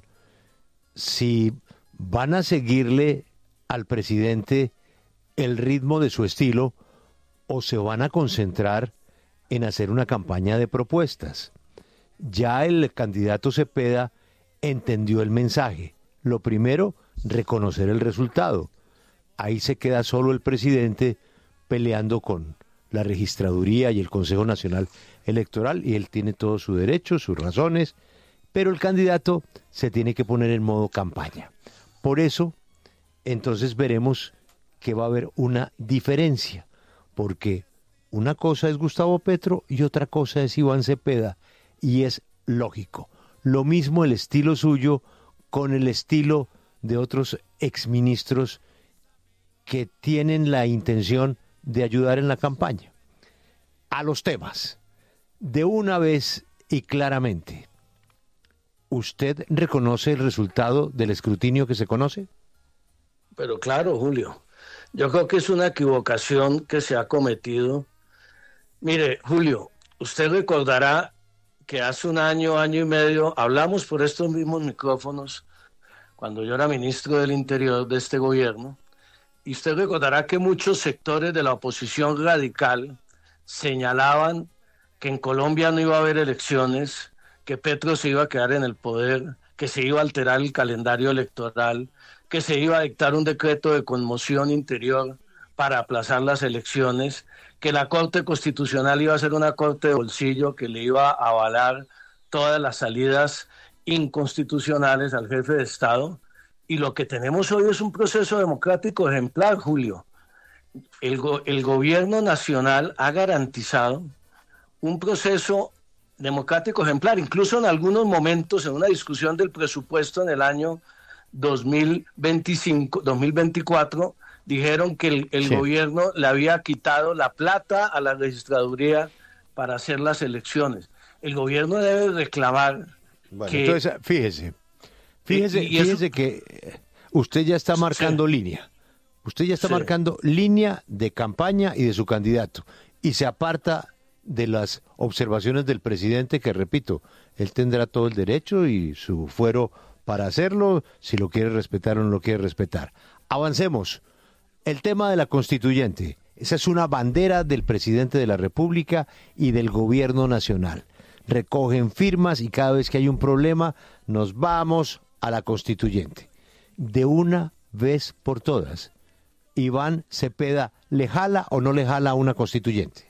Si van a seguirle al presidente el ritmo de su estilo o se van a concentrar en hacer una campaña de propuestas. Ya el candidato Cepeda entendió el mensaje. Lo primero, reconocer el resultado. Ahí se queda solo el presidente peleando con la registraduría y el Consejo Nacional Electoral, y él tiene todo su derecho, sus razones, pero el candidato se tiene que poner en modo campaña. Por eso, entonces veremos que va a haber una diferencia, porque una cosa es Gustavo Petro y otra cosa es Iván Cepeda, y es lógico. Lo mismo el estilo suyo con el estilo de otros exministros que tienen la intención de ayudar en la campaña. A los temas, de una vez y claramente, ¿usted reconoce el resultado del escrutinio que se conoce? Pero claro, Julio, yo creo que es una equivocación que se ha cometido. Mire, Julio, usted recordará que hace un año, año y medio, hablamos por estos mismos micrófonos, cuando yo era ministro del Interior de este gobierno, y usted recordará que muchos sectores de la oposición radical señalaban que en Colombia no iba a haber elecciones, que Petro se iba a quedar en el poder, que se iba a alterar el calendario electoral, que se iba a dictar un decreto de conmoción interior para aplazar las elecciones, que la Corte Constitucional iba a ser una corte de bolsillo que le iba a avalar todas las salidas inconstitucionales al jefe de Estado. Y lo que tenemos hoy es un proceso democrático ejemplar, Julio. El gobierno nacional ha garantizado un proceso democrático ejemplar, incluso en algunos momentos, en una discusión del presupuesto en el año 2024, dijeron que el gobierno le había quitado la plata a la registraduría para hacer las elecciones. El gobierno debe reclamar que... Entonces, fíjese que usted ya está marcando línea. Usted ya está marcando línea de campaña y de su candidato. Y se aparta de las observaciones del presidente, que repito, él tendrá todo el derecho y su fuero para hacerlo, si lo quiere respetar o no lo quiere respetar. Avancemos. El tema de la constituyente. Esa es una bandera del presidente de la República y del gobierno nacional. Recogen firmas y cada vez que hay un problema nos vamos a la constituyente. De una vez por todas, Iván Cepeda, ¿le jala o no le jala a una constituyente?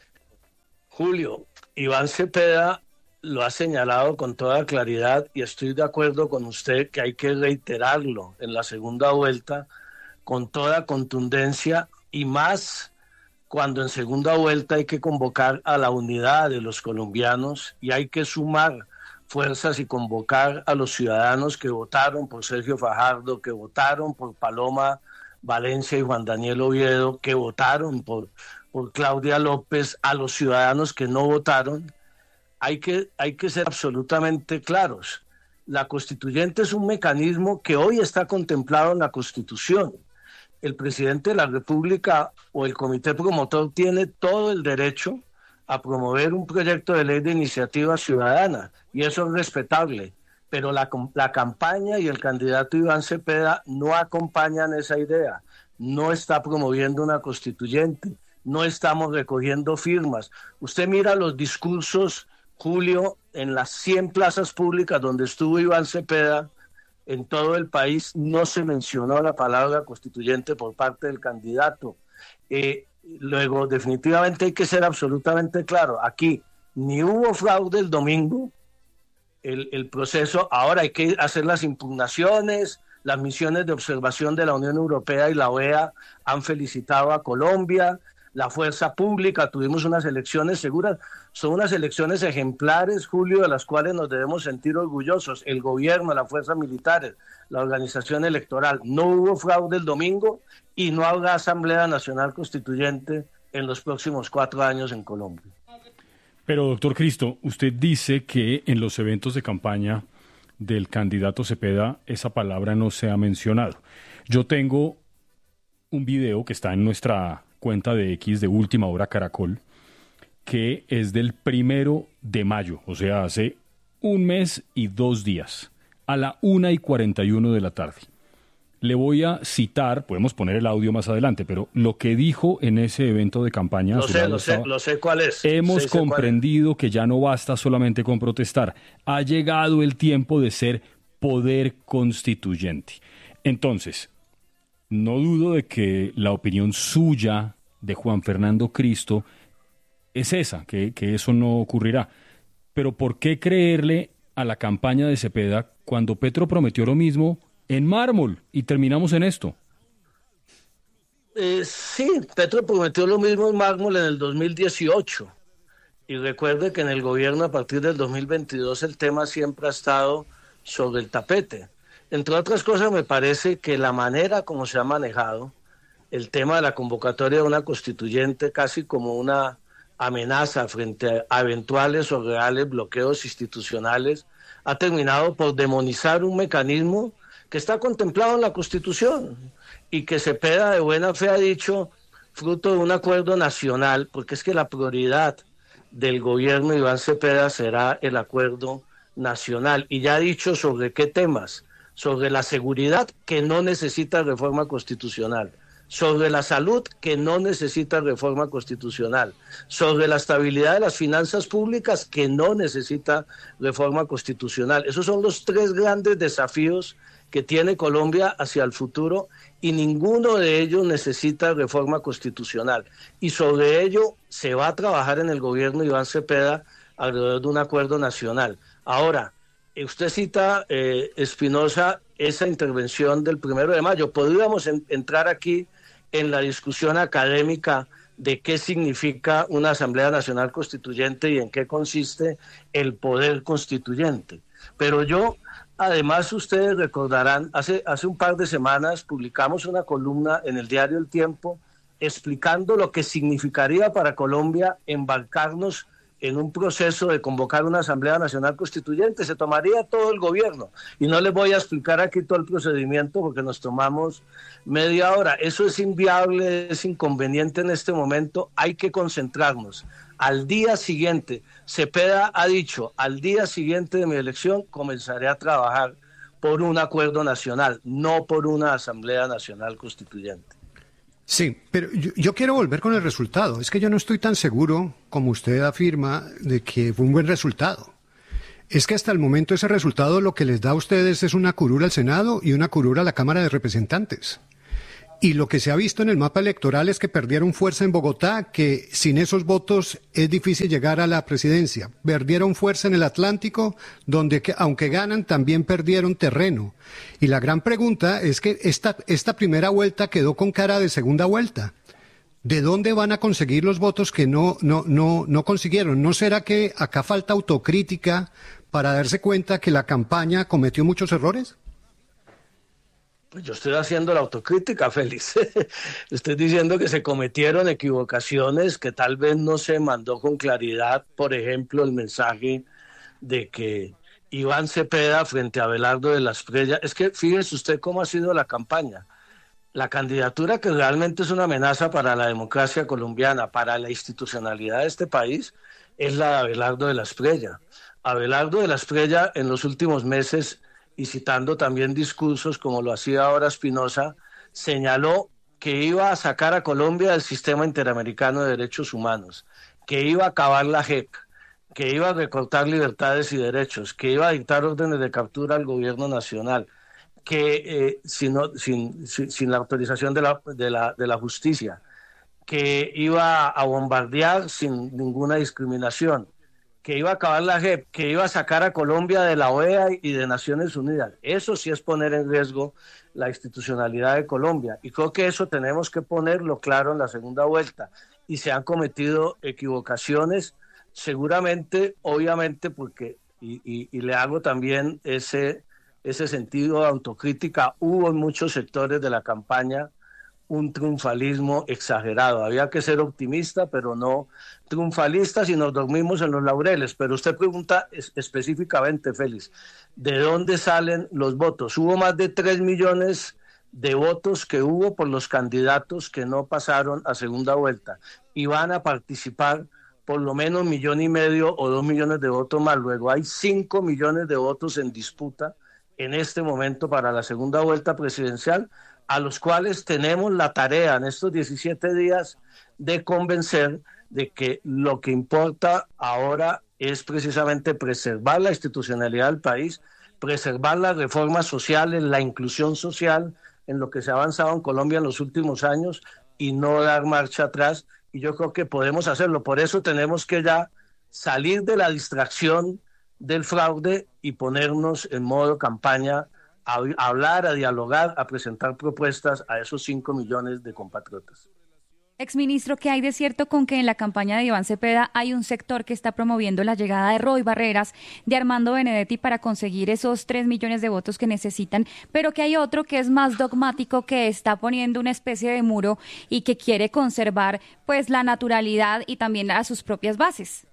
Julio, Iván Cepeda lo ha señalado con toda claridad y estoy de acuerdo con usted que hay que reiterarlo en la segunda vuelta con toda contundencia y más cuando en segunda vuelta hay que convocar a la unidad de los colombianos y hay que sumar fuerzas y convocar a los ciudadanos que votaron por Sergio Fajardo, que votaron por Paloma Valencia y Juan Daniel Oviedo, que votaron por Claudia López, a los ciudadanos que no votaron. Hay que ser absolutamente claros. La constituyente es un mecanismo que hoy está contemplado en la Constitución. El presidente de la República o el comité promotor tiene todo el derecho a promover un proyecto de ley de iniciativa ciudadana y eso es respetable, pero la campaña y el candidato Iván Cepeda no acompañan esa idea, no está promoviendo una constituyente, no estamos recogiendo firmas. Usted mira los discursos, Julio, en las 100 plazas públicas donde estuvo Iván Cepeda, en todo el país no se mencionó la palabra constituyente por parte del candidato. Luego, definitivamente hay que ser absolutamente claro, aquí ni hubo fraude el domingo, el proceso, ahora hay que hacer las impugnaciones, las misiones de observación de la Unión Europea y la OEA han felicitado a Colombia, la fuerza pública, tuvimos unas elecciones seguras, son unas elecciones ejemplares, Julio, de las cuales nos debemos sentir orgullosos, el gobierno, las fuerzas militares, la organización electoral, no hubo fraude el domingo y no habrá Asamblea Nacional Constituyente en los próximos 4 años en Colombia. Pero, doctor Cristo, usted dice que en los eventos de campaña del candidato Cepeda esa palabra no se ha mencionado. Yo tengo un video que está en nuestra cuenta de X de Última Hora Caracol, que es del 1 de mayo, o sea, hace 1 mes y 2 días, a la 1:41 de la tarde. Le voy a citar, podemos poner el audio más adelante, pero lo que dijo en ese evento de campaña... Lo sé cuál es. Hemos comprendido que ya no basta solamente con protestar. Ha llegado el tiempo de ser poder constituyente. Entonces, no dudo de que la opinión suya de Juan Fernando Cristo es esa, que eso no ocurrirá. Pero ¿por qué creerle a la campaña de Cepeda cuando Petro prometió lo mismo en mármol y terminamos en esto? Sí, Petro prometió lo mismo en mármol en el 2018 y recuerde que en el gobierno a partir del 2022 el tema siempre ha estado sobre el tapete. Entre otras cosas, me parece que la manera como se ha manejado el tema de la convocatoria de una constituyente casi como una amenaza frente a eventuales o reales bloqueos institucionales ha terminado por demonizar un mecanismo que está contemplado en la Constitución y que Cepeda de buena fe ha dicho fruto de un acuerdo nacional, porque es que la prioridad del gobierno de Iván Cepeda será el acuerdo nacional y ya ha dicho sobre qué temas, sobre la seguridad que no necesita reforma constitucional, sobre la salud que no necesita reforma constitucional, sobre la estabilidad de las finanzas públicas que no necesita reforma constitucional. Esos son los 3 grandes desafíos que tiene Colombia hacia el futuro y ninguno de ellos necesita reforma constitucional. Y sobre ello se va a trabajar en el gobierno de Iván Cepeda alrededor de un acuerdo nacional. Ahora, usted cita, Espinosa, esa intervención del 1 de mayo. Podríamos entrar aquí en la discusión académica de qué significa una Asamblea Nacional Constituyente y en qué consiste el poder constituyente. Pero yo, además, ustedes recordarán, hace un par de semanas publicamos una columna en el diario El Tiempo explicando lo que significaría para Colombia embarcarnos en un proceso de convocar una Asamblea Nacional Constituyente. Se tomaría todo el gobierno y no les voy a explicar aquí todo el procedimiento porque nos tomamos media hora. Eso es inviable, es inconveniente en este momento, hay que concentrarnos. Al día siguiente, Cepeda ha dicho, al día siguiente de mi elección comenzaré a trabajar por un acuerdo nacional, no por una Asamblea Nacional Constituyente. Sí, pero yo quiero volver con el resultado. Es que yo no estoy tan seguro, como usted afirma, de que fue un buen resultado. Es que hasta el momento ese resultado lo que les da a ustedes es una curula al Senado y una curula a la Cámara de Representantes. Y lo que se ha visto en el mapa electoral es que perdieron fuerza en Bogotá, que sin esos votos es difícil llegar a la presidencia. Perdieron fuerza en el Atlántico, donde aunque ganan también perdieron terreno. Y la gran pregunta es que esta primera vuelta quedó con cara de segunda vuelta. ¿De dónde van a conseguir los votos que no consiguieron? ¿No será que acá falta autocrítica para darse cuenta que la campaña cometió muchos errores? Pues yo estoy haciendo la autocrítica, Félix. Estoy diciendo que se cometieron equivocaciones, que tal vez no se mandó con claridad, por ejemplo, el mensaje de que Iván Cepeda frente a Abelardo de la Espriella. Es que fíjese usted cómo ha sido la campaña. La candidatura que realmente es una amenaza para la democracia colombiana, para la institucionalidad de este país, es la de Abelardo de la Espriella. Abelardo de la Espriella en los últimos meses, y citando también discursos como lo hacía ahora Espinosa, señaló que iba a sacar a Colombia del sistema interamericano de derechos humanos, que iba a acabar la JEP, que iba a recortar libertades y derechos, que iba a dictar órdenes de captura al gobierno nacional, que sin la autorización de la justicia, que iba a bombardear sin ninguna discriminación, que iba a acabar la JEP, que iba a sacar a Colombia de la OEA y de Naciones Unidas. Eso sí es poner en riesgo la institucionalidad de Colombia. Y creo que eso tenemos que ponerlo claro en la segunda vuelta. Y se han cometido equivocaciones, seguramente, obviamente, porque, y le hago también ese sentido de autocrítica, hubo en muchos sectores de la campaña un triunfalismo exagerado. Había que ser optimista, pero no triunfalista si nos dormimos en los laureles. Pero usted pregunta específicamente, Félix, ¿de dónde salen los votos? Hubo más de 3 millones de votos que hubo por los candidatos que no pasaron a segunda vuelta y van a participar por lo menos 1,5 millones o 2 millones de votos más. Luego hay 5 millones de votos en disputa en este momento para la segunda vuelta presidencial, a los cuales tenemos la tarea en estos 17 días de convencer de que lo que importa ahora es precisamente preservar la institucionalidad del país, preservar las reformas sociales, la inclusión social, en lo que se ha avanzado en Colombia en los últimos años y no dar marcha atrás. Y yo creo que podemos hacerlo. Por eso tenemos que ya salir de la distracción del fraude y ponernos en modo campaña, a hablar, a dialogar, a presentar propuestas a esos 5 millones de compatriotas. Exministro, ¿qué hay de cierto con que en la campaña de Iván Cepeda hay un sector que está promoviendo la llegada de Roy Barreras, de Armando Benedetti para conseguir esos 3 millones de votos que necesitan, pero que hay otro que es más dogmático, que está poniendo una especie de muro y que quiere conservar pues la naturalidad y también a sus propias bases?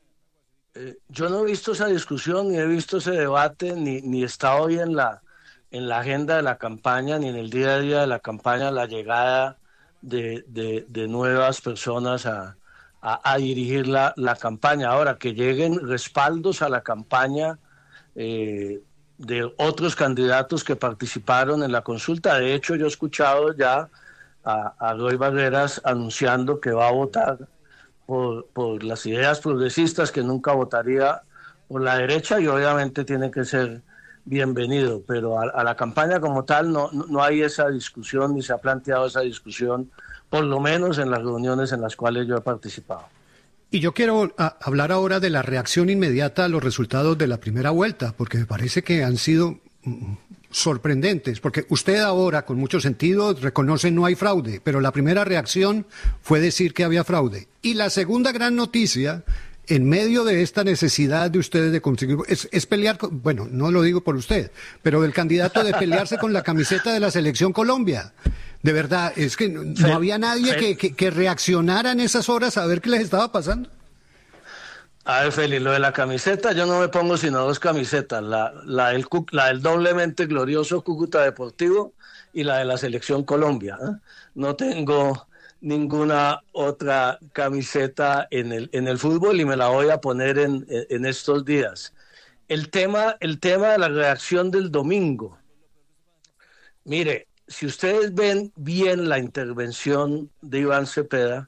Yo no he visto esa discusión, ni he visto ese debate, ni está hoy en la agenda de la campaña, ni en el día a día de la campaña, la llegada de nuevas personas a dirigir la campaña. Ahora, que lleguen respaldos a la campaña de otros candidatos que participaron en la consulta. De hecho, yo he escuchado ya a Roy Barreras anunciando que va a votar por las ideas progresistas, que nunca votaría por la derecha, y obviamente tiene que ser bienvenido, pero a la campaña como tal no hay esa discusión, ni se ha planteado esa discusión, por lo menos en las reuniones en las cuales yo he participado. Y yo quiero hablar ahora de la reacción inmediata a los resultados de la primera vuelta, porque me parece que han sido sorprendentes, porque usted ahora, con mucho sentido, reconoce no hay fraude, pero la primera reacción fue decir que había fraude. Y la segunda gran noticia, en medio de esta necesidad de ustedes de conseguir, es pelear, bueno, no lo digo por usted, pero del candidato de pelearse con la camiseta de la Selección Colombia. De verdad, es que no había nadie que reaccionara en esas horas a ver qué les estaba pasando. A ver, Félix, lo de la camiseta, yo no me pongo sino 2 camisetas, la del doblemente glorioso Cúcuta Deportivo y la de la Selección Colombia, ¿eh? No tengo ninguna otra camiseta en el fútbol y me la voy a poner en estos días. El tema de la reacción del domingo. Mire, si ustedes ven bien la intervención de Iván Cepeda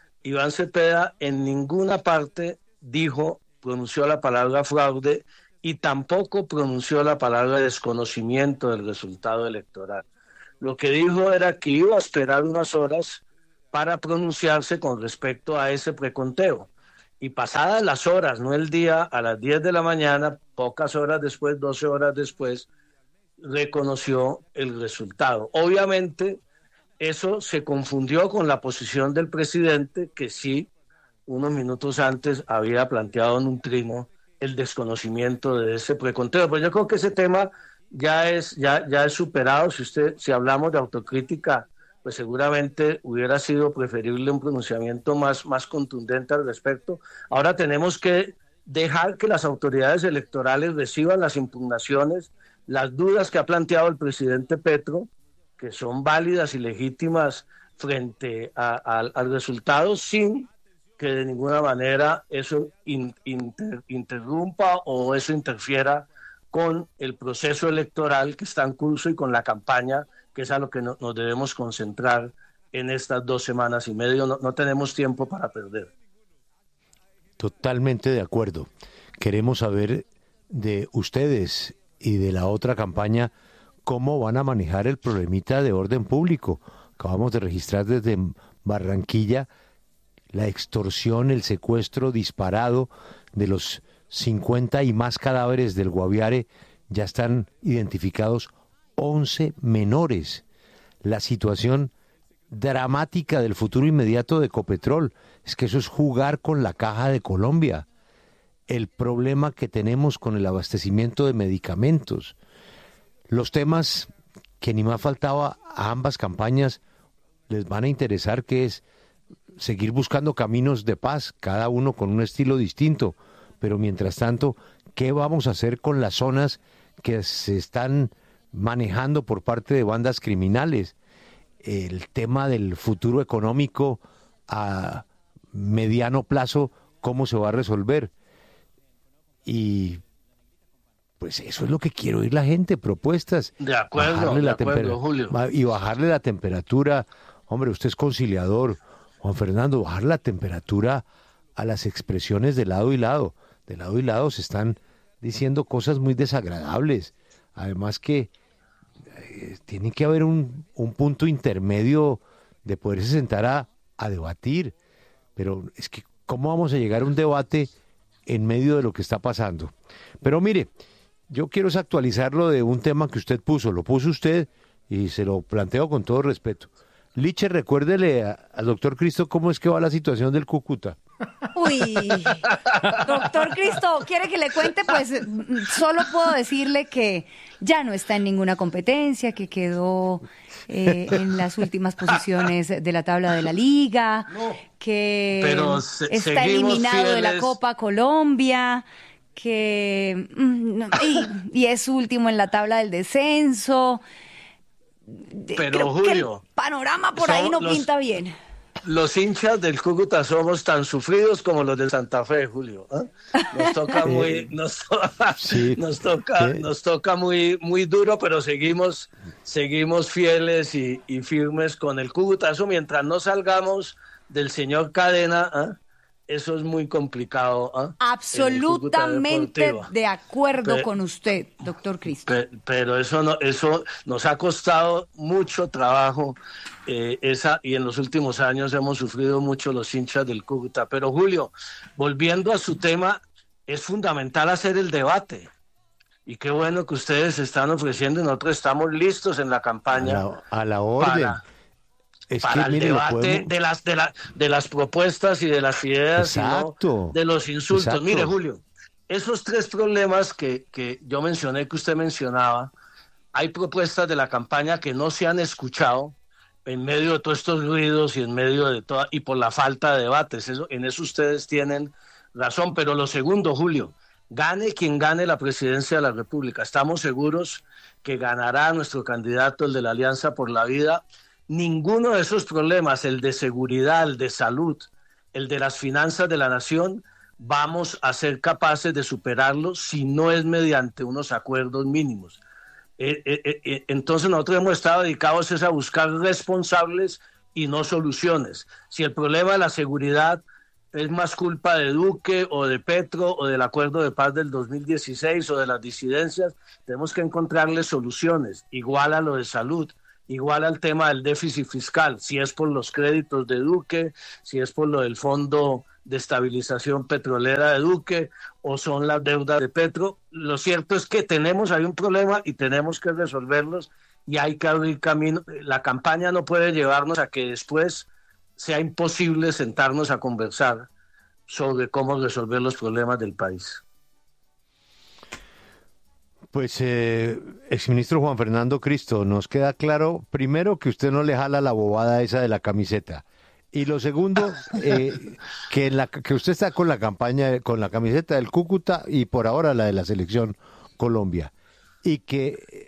en ninguna parte pronunció la palabra fraude y tampoco pronunció la palabra desconocimiento del resultado electoral. Lo que dijo era que iba a esperar unas horas para pronunciarse con respecto a ese preconteo. Y pasadas las horas, no el día, a las 10 de la mañana, pocas horas después, 12 horas después, reconoció el resultado. Obviamente, eso se confundió con la posición del presidente, que sí, unos minutos antes había planteado en un trino el desconocimiento de ese preconteo. Pues yo creo que ese tema ya es superado. Si hablamos de autocrítica, pues seguramente hubiera sido preferible un pronunciamiento más contundente al respecto. Ahora tenemos que dejar que las autoridades electorales reciban las impugnaciones, las dudas que ha planteado el presidente Petro, que son válidas y legítimas frente al resultado, sin que de ninguna manera eso interrumpa o eso interfiera con el proceso electoral que está en curso y con la campaña, que es a lo que nos debemos concentrar en estas 2 semanas y medio. No tenemos tiempo para perder. Totalmente de acuerdo. Queremos saber de ustedes y de la otra campaña cómo van a manejar el problemita de orden público. Acabamos de registrar desde Barranquilla la extorsión, el secuestro disparado de los 50 y más cadáveres del Guaviare. Ya están identificados 11 menores. La situación dramática del futuro inmediato de Ecopetrol, es que eso es jugar con la caja de Colombia. El problema que tenemos con el abastecimiento de medicamentos. Los temas que ni más faltaba a ambas campañas les van a interesar, que es seguir buscando caminos de paz, cada uno con un estilo distinto. Pero mientras tanto, ¿qué vamos a hacer con las zonas que se están manejando por parte de bandas criminales? El tema del futuro económico a mediano plazo, ¿cómo se va a resolver? Y pues eso es lo que quiero oír la gente, propuestas. De acuerdo, Julio. Y bajarle la temperatura. Hombre, usted es conciliador, Juan Fernando, bajar la temperatura a las expresiones de lado y lado. De lado y lado se están diciendo cosas muy desagradables. Además que tiene que haber un punto intermedio de poderse sentar a debatir. Pero es que, ¿cómo vamos a llegar a un debate en medio de lo que está pasando? Pero mire, yo quiero actualizarlo de un tema que usted puso. Lo puso usted y se lo planteo con todo respeto. Liche, recuérdele al doctor Cristo cómo es que va la situación del Cúcuta. Uy, doctor Cristo, ¿quiere que le cuente? Pues solo puedo decirle que ya no está en ninguna competencia, que quedó en las últimas posiciones de la tabla de la liga, que está eliminado de la Copa Colombia, que y es último en la tabla del descenso. Pero creo Julio, que el panorama por ahí no pinta bien. Los hinchas del Cúcuta somos tan sufridos como los de Santa Fe, Julio. Nos toca nos toca muy duro, pero seguimos fieles y firmes con el Cúcuta. Eso mientras no salgamos del señor Cadena, eso es muy complicado. Absolutamente de acuerdo con usted, doctor Cristo. Pero eso nos ha costado mucho trabajo, y en los últimos años hemos sufrido mucho los hinchas del Cúcuta. Pero Julio, volviendo a su tema, es fundamental hacer el debate. Y qué bueno que ustedes se están ofreciendo y nosotros estamos listos en la campaña. A la orden. Para el debate de las propuestas y de las ideas, y no de los insultos. Exacto. Mire, Julio, esos 3 problemas que yo mencioné, que usted mencionaba, hay propuestas de la campaña que no se han escuchado en medio de todos estos ruidos y en medio de toda, y por la falta de debates. En eso ustedes tienen razón. Pero lo segundo, Julio, gane quien gane la presidencia de la República, estamos seguros que ganará nuestro candidato, el de la Alianza por la Vida. Ninguno de esos problemas, el de seguridad, el de salud, el de las finanzas de la nación, vamos a ser capaces de superarlos si no es mediante unos acuerdos mínimos. Entonces nosotros hemos estado dedicados a buscar responsables y no soluciones. Si el problema de la seguridad es más culpa de Duque o de Petro o del acuerdo de paz del 2016 o de las disidencias, tenemos que encontrarle soluciones, igual a lo de salud, igual al tema del déficit fiscal, si es por los créditos de Duque, si es por lo del Fondo de Estabilización Petrolera de Duque o son las deudas de Petro. Lo cierto es que tenemos ahí un problema y tenemos que resolverlos y hay que abrir camino. La campaña no puede llevarnos a que después sea imposible sentarnos a conversar sobre cómo resolver los problemas del país. Pues, exministro Juan Fernando Cristo, nos queda claro, primero, que usted no le jala la bobada esa de la camiseta. Y lo segundo, que usted está con la campaña, con la camiseta del Cúcuta y por ahora la de la Selección Colombia. Y que